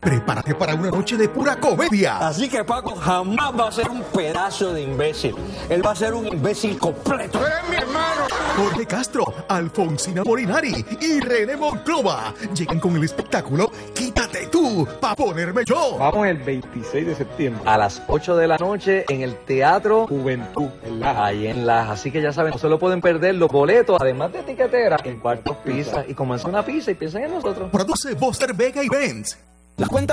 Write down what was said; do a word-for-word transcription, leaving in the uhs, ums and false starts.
prepárate para una noche de pura comedia. Así que Paco jamás va a ser un pedazo de imbécil. Él va a ser un imbécil completo. ¡Eres mi hermano! Jorge Castro, Alfonsina Molinari y René Monclova llegan con el espectáculo Quítate tú, pa' ponerme yo. Vamos el veintiséis de septiembre. A las ocho de la noche en el Teatro Juventud, en Laja. Ahí en Laja. Así que ya saben, no se lo pueden perder. Los boletos, además de etiquetera, en Cuartos Pizza. Y comanse una pizza y piensen en nosotros. Produce Buster Vega Events. La cuenta